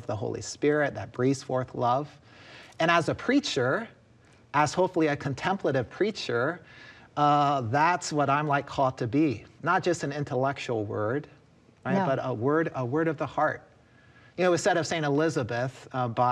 of the Holy Spirit that breathes forth love. And as a preacher, as hopefully a contemplative preacher, that's what I'm like called to be. Not just an intellectual word, right? No. But a word of the heart. You know, it was said of St. Elizabeth by